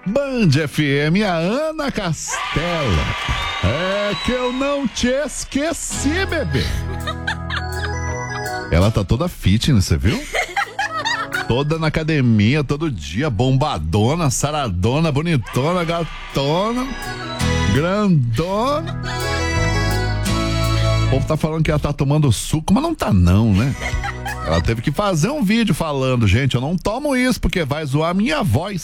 Band FM, a Ana Castela. É que eu não te esqueci, bebê. Ela tá toda fitness, você viu? Toda na academia, todo dia, bombadona, saradona, bonitona, gatona, grandona. O povo tá falando que ela tá tomando suco, mas não tá não, né? Ela teve que fazer um vídeo falando, gente, eu não tomo isso porque vai zoar a minha voz.